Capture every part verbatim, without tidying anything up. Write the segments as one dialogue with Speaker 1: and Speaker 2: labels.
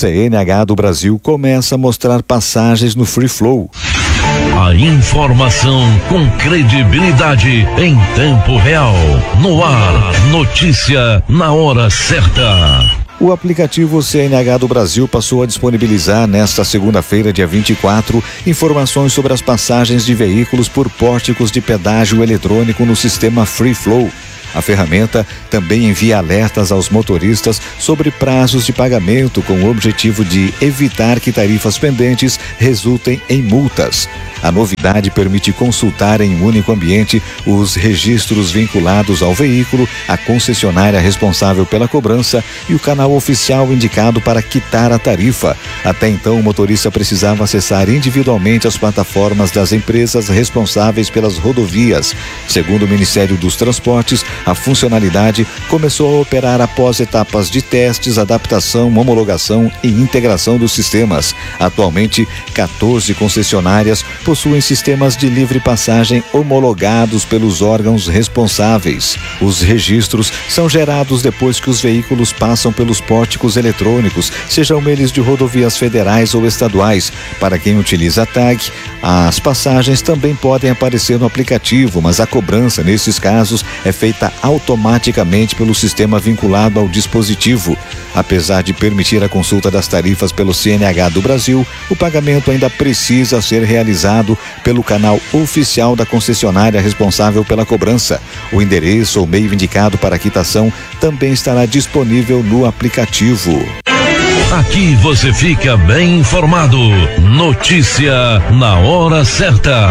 Speaker 1: C N H do Brasil começa a mostrar passagens no Free Flow.
Speaker 2: A informação com credibilidade em tempo real. No ar, notícia na hora certa.
Speaker 1: O aplicativo C N H do Brasil passou a disponibilizar nesta segunda-feira, dia vinte e quatro, informações sobre as passagens de veículos por pórticos de pedágio eletrônico no sistema Free Flow. A ferramenta também envia alertas aos motoristas sobre prazos de pagamento com o objetivo de evitar que tarifas pendentes resultem em multas. A novidade permite consultar em um único ambiente os registros vinculados ao veículo, a concessionária responsável pela cobrança e o canal oficial indicado para quitar a tarifa. Até então, o motorista precisava acessar individualmente as plataformas das empresas responsáveis pelas rodovias. Segundo o Ministério dos Transportes, a funcionalidade começou a operar após etapas de testes, adaptação, homologação e integração dos sistemas. Atualmente, quatorze concessionárias possuem sistemas de livre passagem homologados pelos órgãos responsáveis. Os registros são gerados depois que os veículos passam pelos pórticos eletrônicos, sejam eles de rodovias federais ou estaduais. Para quem utiliza a tag, as passagens também podem aparecer no aplicativo, mas a cobrança nesses casos é feita automaticamente pelo sistema vinculado ao dispositivo. Apesar de permitir a consulta das tarifas pelo C N H do Brasil, o pagamento ainda precisa ser realizado pelo canal oficial da concessionária responsável pela cobrança. O endereço ou meio indicado para a quitação também estará disponível no aplicativo.
Speaker 2: Aqui você fica bem informado. Notícia na hora certa.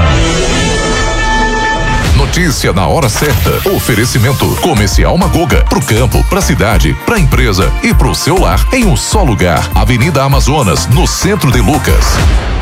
Speaker 3: Notícia na hora certa. Oferecimento Comercial Magoga. Pro campo, pra cidade, pra empresa e pro seu lar em um só lugar. Avenida Amazonas, no centro de Lucas.